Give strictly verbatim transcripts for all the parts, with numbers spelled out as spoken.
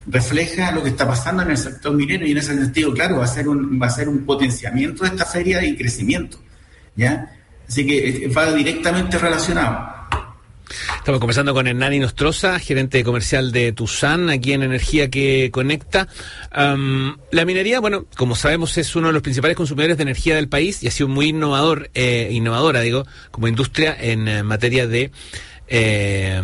refleja lo que está pasando en el sector minero, y en ese sentido, claro, va a ser un, va a ser un potenciamiento de esta feria y crecimiento, ¿ya? Así que va directamente relacionado. Estamos conversando con Hernán Inostroza, gerente comercial de Tusan, aquí en Energía que Conecta. Um, la minería, bueno, como sabemos, es uno de los principales consumidores de energía del país y ha sido muy innovador, eh, innovadora, digo, como industria en eh, materia de, eh,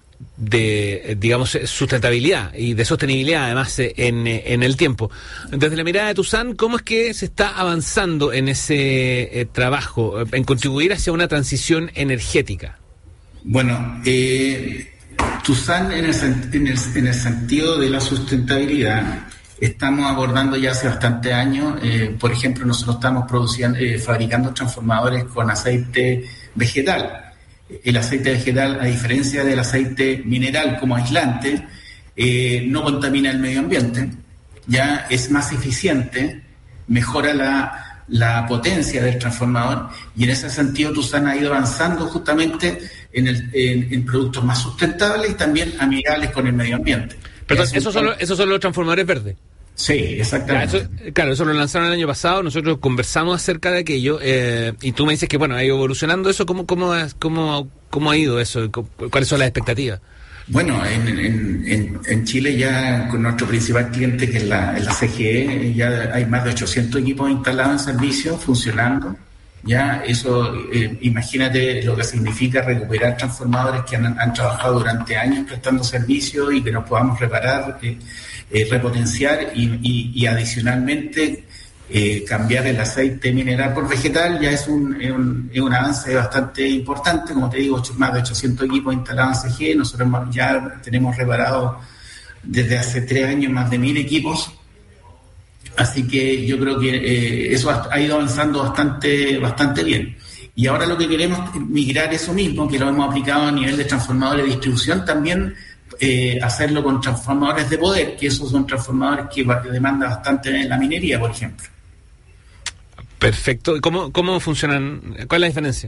de, digamos, sustentabilidad y de sostenibilidad, además, eh, en, en el tiempo. Desde la mirada de Tusan, ¿cómo es que se está avanzando en ese eh, trabajo, en contribuir hacia una transición energética? Bueno, eh, Tusan en el, en, el, en el sentido de la sustentabilidad estamos abordando ya hace bastante años. Eh, por ejemplo, nosotros estamos produciendo, eh, fabricando transformadores con aceite vegetal. El aceite vegetal, a diferencia del aceite mineral como aislante, eh, no contamina el medio ambiente, ya es más eficiente, mejora la, la potencia del transformador, y en ese sentido Tusan ha ido avanzando justamente En, el, en, en productos más sustentables y también amigables con el medio ambiente. Perdón, ¿esos son, ¿esos son los transformadores verdes? Sí, exactamente. Claro, eso, claro, eso lo lanzaron el año pasado, nosotros conversamos acerca de aquello, eh, y tú me dices que, bueno, ha ido evolucionando eso. ¿Cómo, cómo, cómo, cómo ha ido eso? ¿Cuáles son las expectativas? Bueno, en, en, en, en Chile ya con nuestro principal cliente, que es la, la C G E, ya hay más de ochocientos equipos instalados en servicio, funcionando. Ya, eso, eh, imagínate lo que significa recuperar transformadores que han, han trabajado durante años prestando servicio y que nos podamos reparar, eh, eh, repotenciar y, y, y adicionalmente eh, cambiar el aceite mineral por vegetal. Ya es un, es un, es un avance bastante importante. Como te digo, más de ochocientos equipos instalados en C G E. Nosotros ya tenemos reparado desde hace tres años más de mil equipos. Así que yo creo que eh, eso ha, ha ido avanzando bastante bastante bien. Y ahora lo que queremos es migrar eso mismo, que lo hemos aplicado a nivel de transformadores de distribución, también eh, hacerlo con transformadores de poder, que esos son transformadores que, que demandan bastante en la minería, por ejemplo. Perfecto. ¿Cómo, cómo funcionan? ¿Cuál es la diferencia?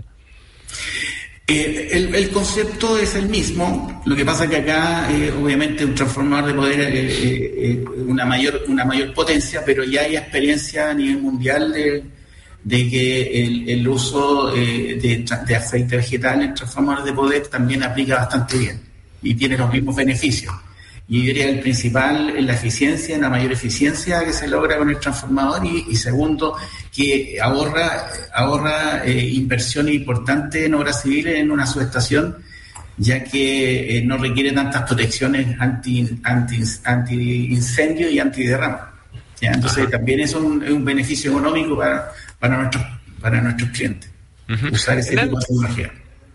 Eh, el, el concepto es el mismo. Lo que pasa es que acá, eh, obviamente, un transformador de poder eh, eh, una mayor una mayor potencia, pero ya hay experiencia a nivel mundial de, de que el, el uso eh, de, de aceite vegetal en transformadores de poder también aplica bastante bien y tiene los mismos beneficios. Y yo diría el principal es la eficiencia, la mayor eficiencia que se logra con el transformador, y, y segundo, que ahorra ahorra eh, inversiones importantes en obras civiles en una subestación, ya que eh, no requiere tantas protecciones anti anti anti incendio y antiderrama. ¿Ya? Entonces Ajá. también es un, es un beneficio económico para para nuestros para nuestros clientes. Uh-huh. Usar ese tipo de tecnología.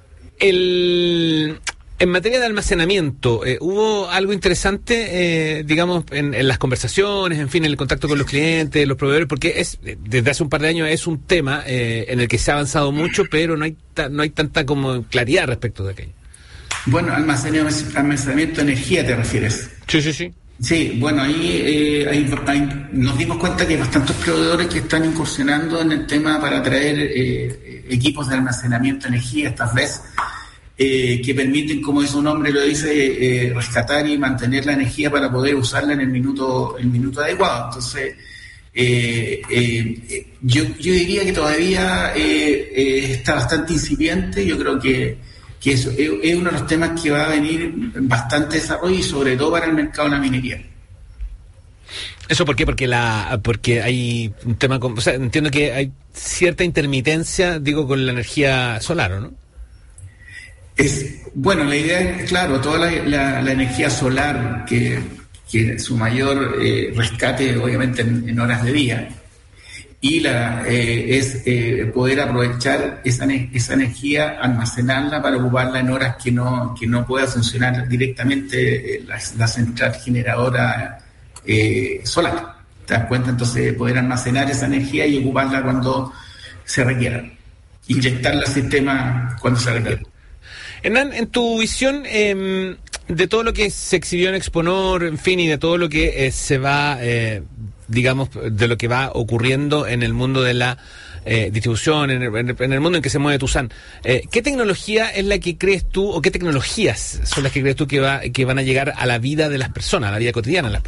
El En materia de almacenamiento, eh, ¿hubo algo interesante, eh, digamos, en, en las conversaciones, en fin, en el contacto con los clientes, los proveedores? Porque es desde hace un par de años es un tema eh, en el que se ha avanzado mucho, pero no hay ta, no hay tanta como claridad respecto de aquello. Bueno, almacenamiento, almacenamiento de energía, ¿te refieres? Sí, sí, sí. Sí, bueno, ahí eh, hay, hay, nos dimos cuenta que hay bastantes proveedores que están incursionando en el tema para traer eh, equipos de almacenamiento de energía, estas veces. Eh, que permiten, como su nombre lo dice, eh, rescatar y mantener la energía para poder usarla en el minuto el minuto adecuado. Entonces, eh, eh, yo, yo diría que todavía eh, eh, está bastante incipiente. Yo creo que, que eso es, es uno de los temas que va a venir bastante desarrollo, y sobre todo para el mercado de la minería. ¿Eso por qué? Porque la porque hay un tema, con, o sea, entiendo que hay cierta intermitencia, digo, con la energía solar, ¿o no? Es, bueno, la idea es, claro, toda la, la, la energía solar, que, que su mayor eh, rescate, obviamente, en, en horas de día, y la eh, es eh, poder aprovechar esa, esa energía, almacenarla para ocuparla en horas que no que no pueda funcionar directamente la, la central generadora eh, solar. ¿Te das cuenta? Entonces, poder almacenar esa energía y ocuparla cuando se requiera, inyectarla al sistema cuando se requiera. Hernán, en tu visión eh, de todo lo que se exhibió en Exponor, en fin, y de todo lo que eh, se va, eh, digamos, de lo que va ocurriendo en el mundo de la eh, distribución, en el, en el mundo en que se mueve Tusan, eh, ¿qué tecnología es la que crees tú, o qué tecnologías son las que crees tú que va que van a llegar a la vida de las personas, a la vida cotidiana de las personas?